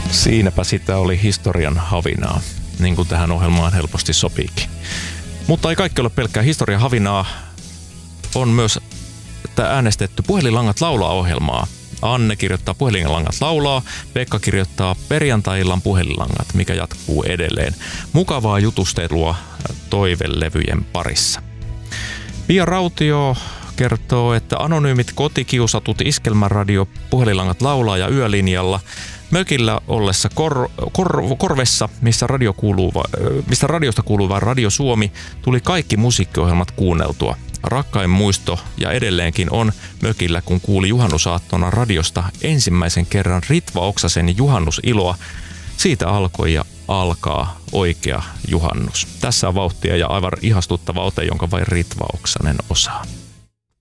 Siinäpä sitä oli historian havinaa, niin kuin tähän ohjelmaan helposti sopiikin. Mutta ei kaikki ole pelkkää historian havinaa. On myös äänestetty Puhelinlangat laulaa -ohjelmaa. Anne kirjoittaa Puhelinlangat laulaa, Pekka kirjoittaa Perjantai-illan Puhelinlangat, mikä jatkuu edelleen. Mukavaa jutustelua toivelevyjen parissa. Pia Rautio kertoo, että anonyymit kotikiusatut Iskelmäradio Puhelinlangat laulaa ja yölinjalla mökillä ollessa korvessa, missä radiosta kuuluu vain Radio Suomi, tuli kaikki musiikkiohjelmat kuunneltua. Rakkain muisto ja edelleenkin on mökillä, kun kuuli juhannusaattona radiosta ensimmäisen kerran Ritva Oksasen Juhannusiloa. Siitä alkoi ja alkaa oikea juhannus. Tässä on vauhtia ja aivan ihastuttava ote, jonka vain Ritva Oksanen osaa.